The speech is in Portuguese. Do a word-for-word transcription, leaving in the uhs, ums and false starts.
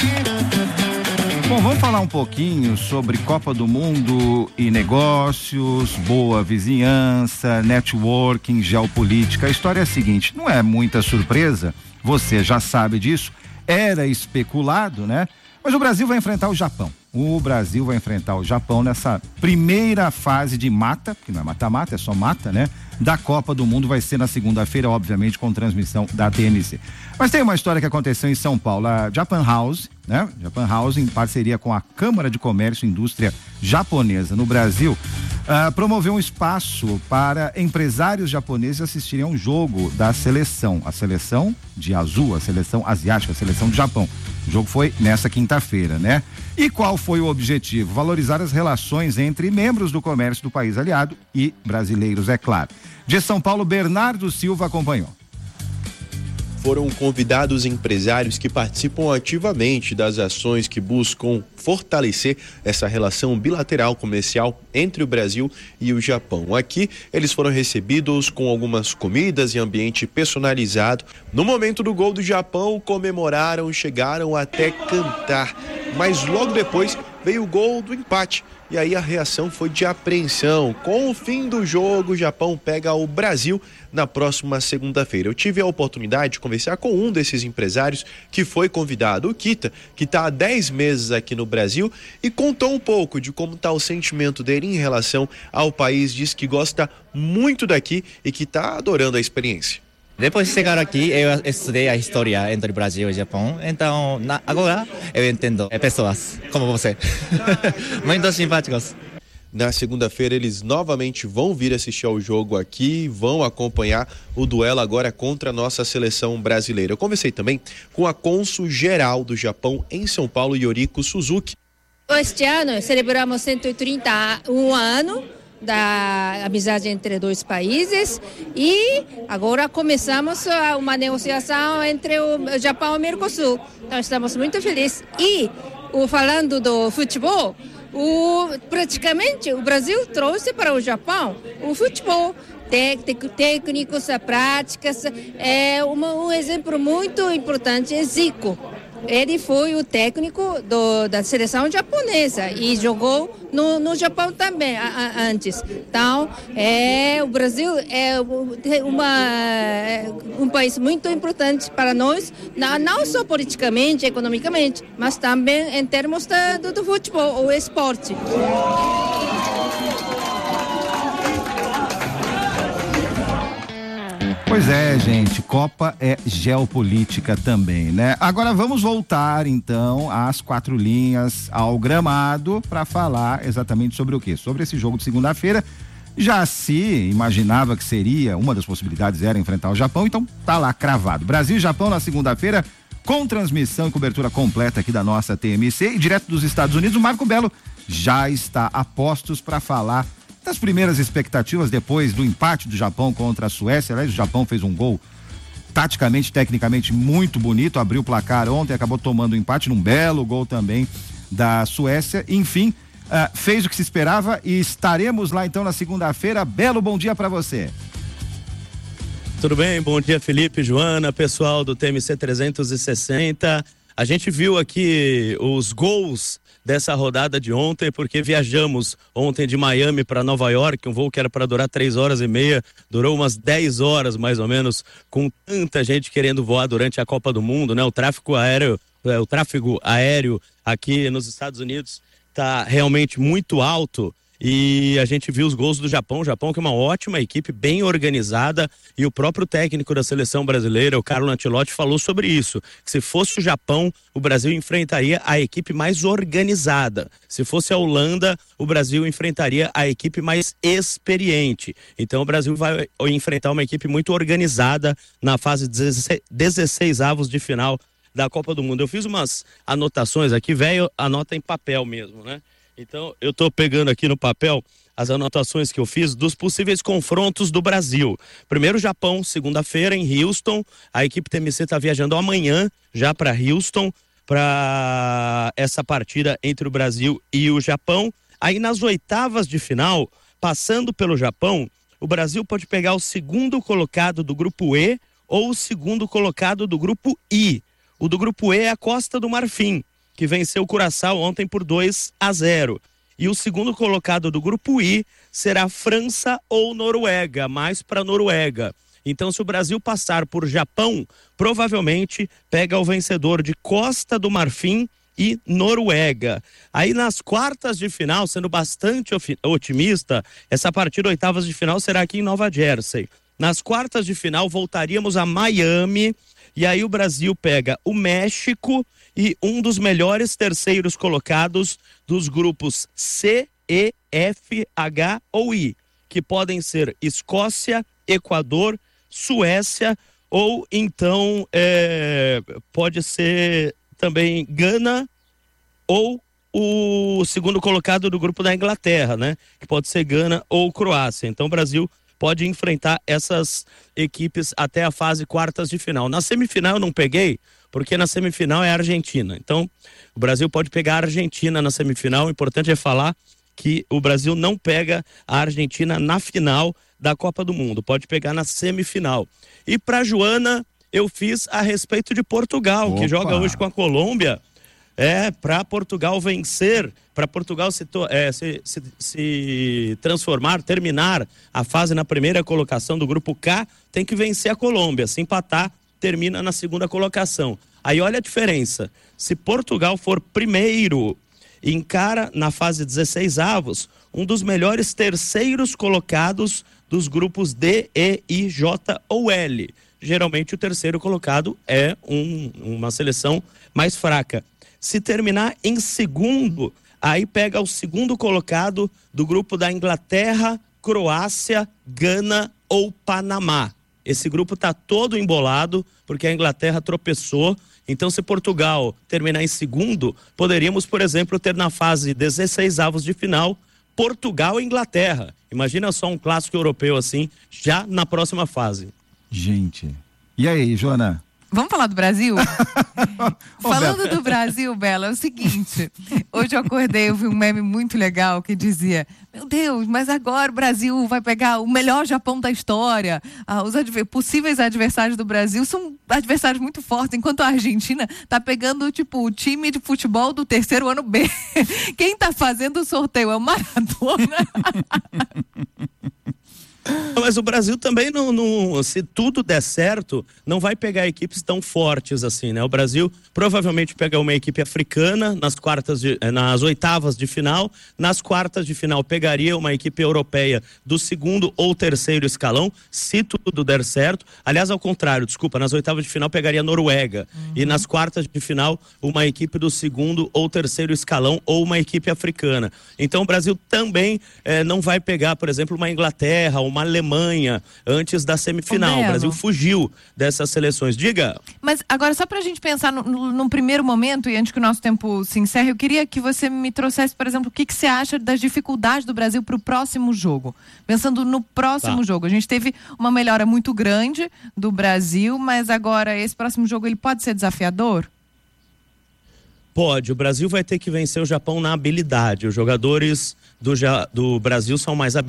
Bom, vamos falar um pouquinho sobre Copa do Mundo e negócios, boa vizinhança, networking, geopolítica. A história é a seguinte, não é muita surpresa, você já sabe disso, era especulado, né? Mas o Brasil vai enfrentar o Japão. O Brasil vai enfrentar o Japão nessa primeira fase de mata, que não é mata-mata, é só mata, né? Da Copa do Mundo, vai ser na segunda-feira, obviamente, com transmissão da T M C. Mas tem uma história que aconteceu em São Paulo, a Japan House, né? Japan House, em parceria com a Câmara de Comércio e Indústria Japonesa no Brasil, uh, promoveu um espaço para empresários japoneses assistirem a um jogo da seleção, a seleção de azul, a seleção asiática, a seleção do Japão. O jogo foi nessa quinta-feira, né? E qual foi o objetivo? Valorizar as relações entre membros do comércio do país aliado e brasileiros, é claro. De São Paulo, Bernardo Silva acompanhou. Foram convidados empresários que participam ativamente das ações que buscam fortalecer essa relação bilateral comercial entre o Brasil e o Japão. Aqui, eles foram recebidos com algumas comidas e ambiente personalizado. No momento do gol do Japão, comemoraram, chegaram até cantar. Mas logo depois veio o gol do empate. E aí a reação foi de apreensão. Com o fim do jogo, o Japão pega o Brasil na próxima segunda-feira. Eu tive a oportunidade de conversar com um desses empresários que foi convidado, o Kita, que está há dez meses aqui no Brasil, e contou um pouco de como está o sentimento dele em relação ao país. Diz que gosta muito daqui e que está adorando a experiência. Depois de chegar aqui, eu estudei a história entre o Brasil e o Japão, então na, agora eu entendo pessoas como você. Muito simpáticos. Na segunda-feira eles novamente vão vir assistir ao jogo aqui, vão acompanhar o duelo agora contra a nossa seleção brasileira. Eu conversei também com a cônsul-geral do Japão em São Paulo, Yoriko Suzuki. Este ano celebramos cento e trinta e um anos da amizade entre dois países e agora começamos uma negociação entre o Japão e o Mercosul. Então estamos muito felizes. E o, falando do futebol, o, praticamente o Brasil trouxe para o Japão o futebol. Técnicos, práticas, é uma, um exemplo muito importante é Zico. Ele foi o técnico do, da seleção japonesa e jogou no, no Japão também a, a, antes. Então, é, o Brasil é uma, é um país muito importante para nós, não, não só politicamente, economicamente, mas também em termos da, do, do futebol, o esporte. Pois é, gente, Copa é geopolítica também, né? Agora vamos voltar, então, às quatro linhas, ao gramado, para falar exatamente sobre o quê? Sobre esse jogo de segunda-feira. Já se imaginava que seria, uma das possibilidades era enfrentar o Japão, então tá lá cravado. Brasil e Japão na segunda-feira, com transmissão e cobertura completa aqui da nossa T M C, e direto dos Estados Unidos, o Marco Belo já está a postos para falar das primeiras expectativas depois do empate do Japão contra a Suécia. Aliás, o Japão fez um gol taticamente, tecnicamente muito bonito, abriu o placar ontem, acabou tomando o empate num belo gol também da Suécia. Enfim, uh, fez o que se esperava e estaremos lá então na segunda-feira. Belo, bom dia para você. Tudo bem? Bom dia, Felipe, Joana, pessoal do T M C trezentos e sessenta. A gente viu aqui os gols dessa rodada de ontem, porque viajamos ontem de Miami para Nova York, um voo que era para durar três horas e meia, durou umas dez horas mais ou menos, com tanta gente querendo voar durante a Copa do Mundo, né? O tráfego aéreo, o tráfego aéreo aqui nos Estados Unidos está realmente muito alto. E a gente viu os gols do Japão, o Japão que é uma ótima equipe, bem organizada, e o próprio técnico da seleção brasileira, o Carlo Ancelotti, falou sobre isso, que se fosse o Japão, o Brasil enfrentaria a equipe mais organizada. Se fosse a Holanda, o Brasil enfrentaria a equipe mais experiente. Então o Brasil vai enfrentar uma equipe muito organizada na fase dezesseis avos de final da Copa do Mundo. Eu fiz umas anotações aqui, velho, anota em papel mesmo, né? Então, eu estou pegando aqui no papel as anotações que eu fiz dos possíveis confrontos do Brasil. Primeiro, Japão, segunda-feira em Houston. A equipe T M C está viajando amanhã já para Houston, para essa partida entre o Brasil e o Japão. Aí, nas oitavas de final, passando pelo Japão, o Brasil pode pegar o segundo colocado do grupo E ou o segundo colocado do grupo I. O do grupo E é a Costa do Marfim. que venceu o Curaçao ontem por dois a zero. E o segundo colocado do grupo I será França ou Noruega, mais para Noruega. Então, se o Brasil passar por Japão, provavelmente pega o vencedor de Costa do Marfim e Noruega. Aí nas quartas de final, sendo bastante otimista, essa partida oitavas de final será aqui em Nova Jersey. Nas quartas de final voltaríamos a Miami e aí o Brasil pega o México e um dos melhores terceiros colocados dos grupos C, E, F, H ou I, que podem ser Escócia, Equador, Suécia ou então é, pode ser também Gana ou o segundo colocado do grupo da Inglaterra, né? Que pode ser Gana ou Croácia. Então o Brasil pode enfrentar essas equipes até a fase quartas de final. Na semifinal eu não peguei, porque na semifinal é a Argentina. Então o Brasil pode pegar a Argentina na semifinal. O importante é falar que o Brasil não pega a Argentina na final da Copa do Mundo, pode pegar na semifinal. E para Joana, eu fiz a respeito de Portugal, Opa. que joga hoje com a Colômbia. É, para Portugal vencer, para Portugal se, é, se, se, se transformar, terminar a fase na primeira colocação do grupo K, tem que vencer a Colômbia. Se empatar, termina na segunda colocação. Aí olha a diferença. Se Portugal for primeiro, encara na fase dezesseis avos um dos melhores terceiros colocados dos grupos D, E, I, J ou L. Geralmente o terceiro colocado é um, uma seleção mais fraca. Se terminar em segundo, aí pega o segundo colocado do grupo da Inglaterra, Croácia, Gana ou Panamá. Esse grupo está todo embolado porque a Inglaterra tropeçou. Então, se Portugal terminar em segundo, poderíamos, por exemplo, ter na fase dezesseis avos de final Portugal e Inglaterra. Imagina só um clássico europeu assim, já na próxima fase. Gente, e aí, Joana? Vamos falar do Brasil? Falando do Brasil, Bela, é o seguinte, hoje eu acordei, eu vi um meme muito legal que dizia, meu Deus, mas agora o Brasil vai pegar o melhor Japão da história, ah, os adver- possíveis adversários do Brasil são adversários muito fortes, enquanto a Argentina tá pegando, tipo, o time de futebol do terceiro ano B. Quem tá fazendo o sorteio é o Maradona. Mas o Brasil também, não, não, se tudo der certo, não vai pegar equipes tão fortes assim, né? O Brasil provavelmente pega uma equipe africana nas quartas, de, nas oitavas de final, nas quartas de final pegaria uma equipe europeia do segundo ou terceiro escalão, se tudo der certo. Aliás, ao contrário, desculpa, nas oitavas de final pegaria a Noruega uhum. e nas quartas de final uma equipe do segundo ou terceiro escalão ou uma equipe africana. Então o Brasil também eh, não vai pegar, por exemplo, uma Inglaterra, uma Alemanha antes da semifinal. O Brasil fugiu dessas seleções. Diga. Mas agora, só pra gente pensar no, no, num primeiro momento, e antes que o nosso tempo se encerre, eu queria que você me trouxesse, por exemplo, o que, que você acha das dificuldades do Brasil pro próximo jogo. Pensando no próximo tá. jogo. A gente teve uma melhora muito grande do Brasil, mas agora esse próximo jogo ele pode ser desafiador? Pode. O Brasil vai ter que vencer o Japão na habilidade. Os jogadores do, do Brasil são mais habilidosos.